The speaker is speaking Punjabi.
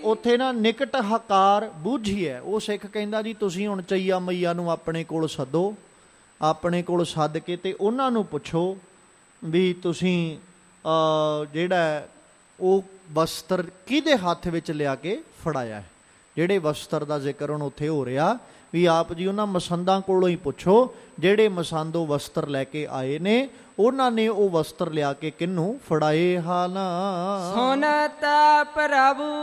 ਉੱਥੇ ਨਾ ਨਿਕਟ ਹਕਾਰ ਬੂਝੀਐ। ਉਹ ਸਿੱਖ ਕਹਿੰਦਾ ਜੀ ਤੁਸੀਂ ਹੁਣ ਚਈਆ ਮਈਆ ਨੂੰ ਆਪਣੇ ਕੋਲ ਸੱਦੋ, ਆਪਣੇ ਕੋਲ ਸੱਦ ਕੇ ਤੇ ਉਹਨਾਂ ਨੂੰ ਪੁੱਛੋ ਵੀ ਤੁਸੀਂ ਜਿਹੜਾ ਉਹ ਵਸਤਰ ਕਿਹਦੇ ਹੱਥ ਵਿੱਚ ਲਿਆ ਕੇ ਫੜਾਇਆ ਹੈ। ਜਿਹੜੇ ਵਸਤਰ ਦਾ ਜ਼ਿਕਰ ਹੁਣ ਉੱਥੇ ਹੋ ਰਿਹਾ ਵੀ ਆਪ ਜੀ ਉਹਨਾਂ ਮਸੰਦਾਂ ਕੋਲੋਂ ਹੀ ਪੁੱਛੋ ਜਿਹੜੇ ਮਸੰਦ ਉਹ ਵਸਤਰ ਲੈ ਕੇ ਆਏ ਨੇ, ਉਹਨਾਂ ਨੇ ਉਹ ਵਸਤਰ ਲਿਆ ਕੇ ਕਿਹਨੂੰ ਫੜਾਏ ਹਨ। ਸੁਨਤ ਪ੍ਰਭੂ